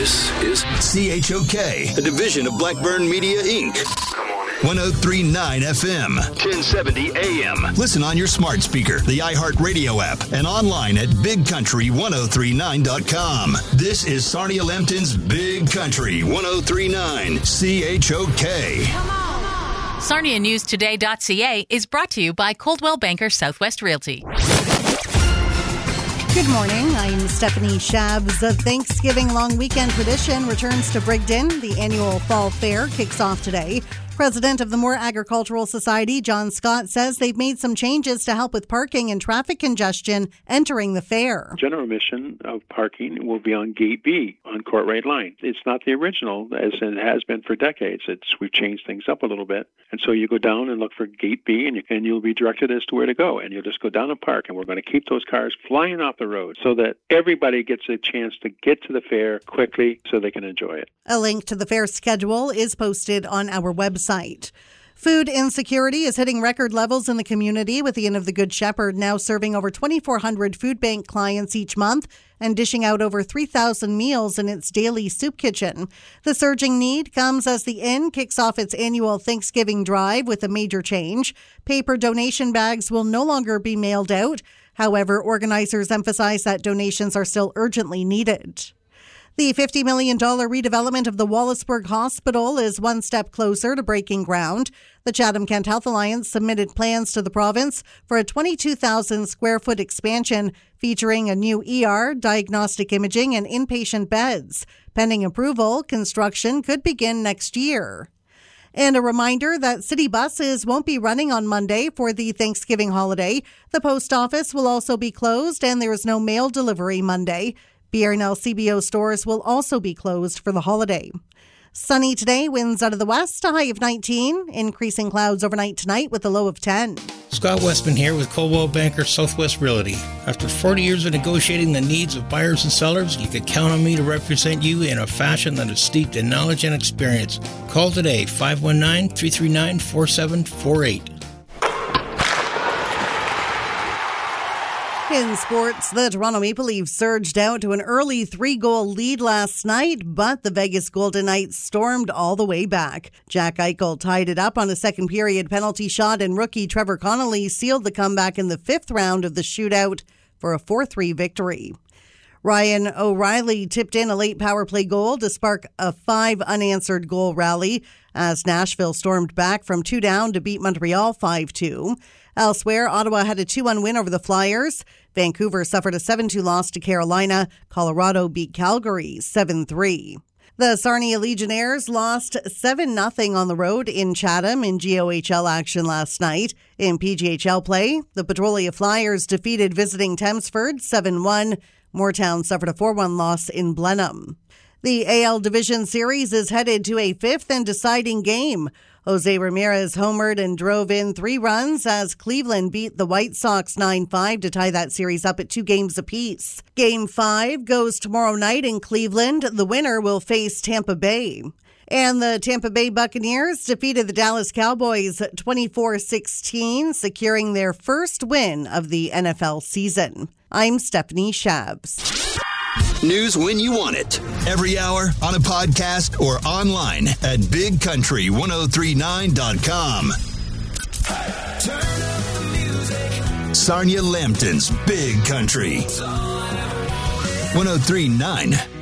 This is CHOK, a division of Blackburn Media, Inc. 103.9 FM, 1070 AM. Listen on your smart speaker, the iHeartRadio app, and online at BigCountry1039.com. This is Sarnia Lempton's Big Country 103.9 CHOK. Come on. SarniaNewsToday.ca is brought to you by Coldwell Banker Southwest Realty. Good morning. I'm Stephanie Shabs. The Thanksgiving long weekend tradition returns to Brigden. The annual fall fair kicks off today. President of the Moore Agricultural Society, John Scott, says they've made some changes to help with parking and traffic congestion entering the fair. General admission of parking will be on Gate B on Courtright Line. It's not the original, as it has been for decades. We've changed things up a little bit. And so you go down and look for Gate B, and you'll be directed as to where to go. And you'll just go down and park, and we're going to keep those cars flying off the road so that everybody gets a chance to get to the fair quickly so they can enjoy it. A link to the fair schedule is posted on our website. Food insecurity is hitting record levels in the community, with the Inn of the Good Shepherd now serving over 2,400 food bank clients each month and dishing out over 3,000 meals in its daily soup kitchen. The surging need comes as the Inn kicks off its annual Thanksgiving drive with a major change. Paper donation bags will no longer be mailed out. However, organizers emphasize that donations are still urgently needed. The $50 million redevelopment of the Wallaceburg Hospital is one step closer to breaking ground. The Chatham-Kent Health Alliance submitted plans to the province for a 22,000 square foot expansion featuring a new ER, diagnostic imaging, and inpatient beds. Pending approval, construction could begin next year. And a reminder that city buses won't be running on Monday for the Thanksgiving holiday. The post office will also be closed, and there is no mail delivery Monday. BRNL CBO stores will also be closed for the holiday. Sunny today, winds out of the west, a high of 19. Increasing clouds overnight tonight with a low of 10. Scott Westman here with Coldwell Banker Southwest Realty. After 40 years of negotiating the needs of buyers and sellers, you can count on me to represent you in a fashion that is steeped in knowledge and experience. Call today, 519-339-4748. In sports, the Toronto Maple Leafs surged out to an early 3-goal lead last night, but the Vegas Golden Knights stormed all the way back. Jack Eichel tied it up on a second-period penalty shot, and rookie Trevor Connolly sealed the comeback in the fifth round of the shootout for a 4-3 victory. Ryan O'Reilly tipped in a late power play goal to spark a 5 unanswered goal rally as Nashville stormed back from 2 down to beat Montreal 5-2. Elsewhere, Ottawa had a 2-1 win over the Flyers. Vancouver suffered a 7-2 loss to Carolina. Colorado beat Calgary 7-3. The Sarnia Legionnaires lost 7-0 on the road in Chatham in GOHL action last night. In PGHL play, the Petrolia Flyers defeated visiting Thamesford 7-1. Moortown suffered a 4-1 loss in Blenheim. The AL Division Series is headed to a 5th and deciding game. Jose Ramirez homered and drove in 3 runs as Cleveland beat the White Sox 9-5 to tie that series up at 2 games apiece. Game 5 goes tomorrow night in Cleveland. The winner will face Tampa Bay. And the Tampa Bay Buccaneers defeated the Dallas Cowboys 24-16, securing their first win of the NFL season. I'm Stephanie Shabs. News when you want it. Every hour, on a podcast, or online at BigCountry1039.com. Turn up the music. Sarnia Lambton's Big Country. 103.9